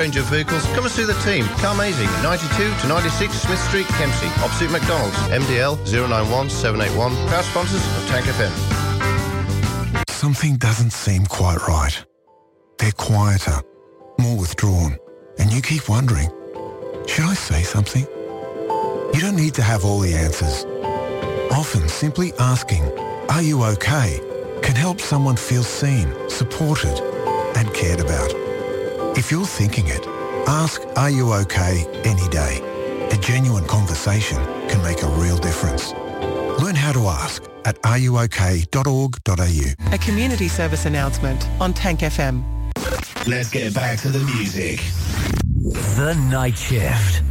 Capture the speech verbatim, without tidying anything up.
Range of vehicles. Come and see the team. Car Amazing, ninety-two to ninety-six Smith Street, Kempsey, opposite McDonald's. M D L zero nine one seven eight one. Proud sponsors of Tank F M. Something doesn't seem quite right. They're quieter, more withdrawn, and you keep wondering, should I say something? You don't need to have all the answers. Often simply asking, are you okay, can help someone feel seen, supported, and cared about. If you're thinking it, ask, are you okay, any day. A genuine conversation can make a real difference. Learn how to ask at are you okay dot org dot a u. A community service announcement on Tank F M. Let's get back to the music. The Night Shift.